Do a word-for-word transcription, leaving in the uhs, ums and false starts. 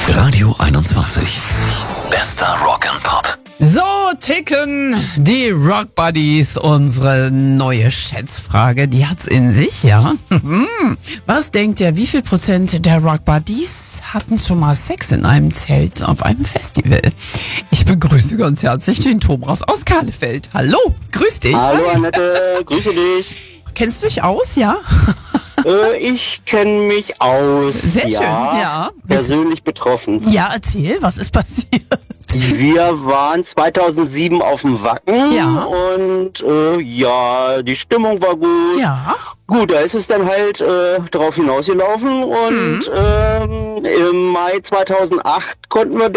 Radio einundzwanzig. Bester Rock and Pop. So ticken die Rock Buddies. Unsere neue Schätzfrage, die hat's in sich, ja? Was denkt ihr, wie viel Prozent der Rock Buddies hatten schon mal Sex in einem Zelt auf einem Festival? Ich begrüße ganz herzlich den Thomas aus Kahlefeld. Hallo, grüß dich. Hallo Annette, grüße dich. Kennst du dich aus, ja? Äh, ich kenne mich aus. Sehr ja, schön, ja. Persönlich betroffen. Ja, erzähl, was ist passiert? Wir waren zweitausendsieben auf dem Wacken Ja. und äh, ja, die Stimmung war gut. Ja. Gut, da ist es dann halt äh, darauf hinausgelaufen und Mhm. ähm, im Mai zweitausendacht konnten wir